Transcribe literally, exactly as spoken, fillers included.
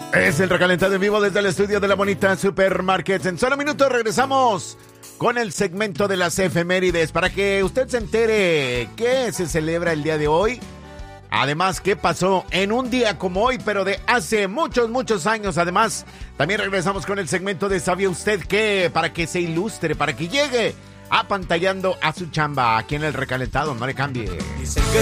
Es el recalentado en vivo desde el estudio de la Bonita Supermarkets. En solo minutos regresamos con el segmento de las efemérides para que usted se entere qué se celebra el día de hoy. Además, qué pasó en un día como hoy, pero de hace muchos, muchos años. Además, también regresamos con el segmento de ¿sabía usted qué? Para que se ilustre, para que llegue apantallando a su chamba aquí en el recalentado. No le cambie.